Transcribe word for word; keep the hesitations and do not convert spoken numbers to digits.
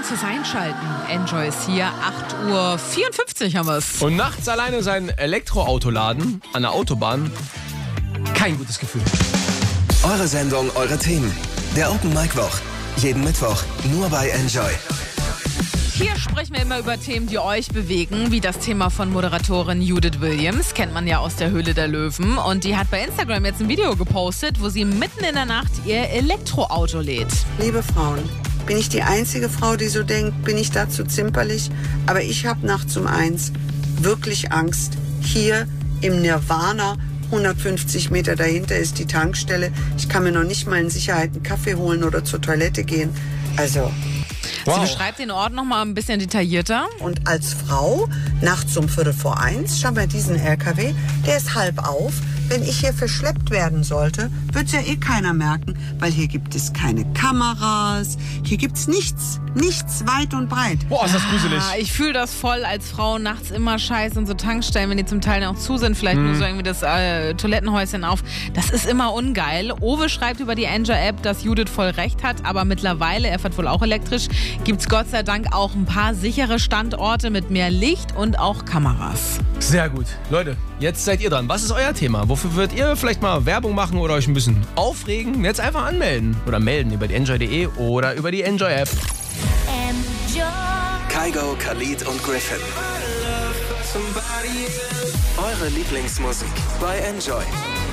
fürs Einschalten. Enjoy ist hier, acht Uhr vierundfünfzig haben wir es. Und nachts alleine sein Elektroauto laden an der Autobahn, kein gutes Gefühl. Eure Sendung, eure Themen. Der Open Mic Woch. Jeden Mittwoch nur bei Enjoy. Hier sprechen wir immer über Themen, die euch bewegen, wie das Thema von Moderatorin Judith Williams, kennt man ja aus der Höhle der Löwen. Und die hat bei Instagram jetzt ein Video gepostet, wo sie mitten in der Nacht ihr Elektroauto lädt. Liebe Frauen, bin ich die einzige Frau, die so denkt, bin ich dazu zimperlich? Aber ich habe nachts um eins wirklich Angst. Hier im Nirvana, hundertfünfzig Meter dahinter ist die Tankstelle. Ich kann mir noch nicht mal in Sicherheit einen Kaffee holen oder zur Toilette gehen. Also... Wow. Sie beschreibt den Ort noch mal ein bisschen detaillierter. Und als Frau, nachts um Viertel vor eins, schauen wir diesen L K W, der ist halb auf. Wenn ich hier verschleppt werden sollte, wird es ja eh keiner merken, weil hier gibt es keine Kameras, hier gibt es nichts, nichts weit und breit. Boah, ist das gruselig. Ah, ich fühle das voll als Frau, nachts immer scheiße und so Tankstellen, wenn die zum Teil noch zu sind, vielleicht hm. nur so irgendwie das äh, Toilettenhäuschen auf. Das ist immer ungeil. Owe schreibt über die Enjoy-App, dass Judith voll recht hat, aber mittlerweile, er fährt wohl auch elektrisch, gibt es Gott sei Dank auch ein paar sichere Standorte mit mehr Licht und auch Kameras. Sehr gut. Leute, jetzt seid ihr dran. Was ist euer Thema? Wofür würdet ihr vielleicht mal Werbung machen oder euch ein bisschen aufregen? Jetzt einfach anmelden oder melden über die enjoy punkt de oder über die Enjoy-App. Enjoy. Kygo, Khalid und Griffin. Eure Lieblingsmusik bei Enjoy.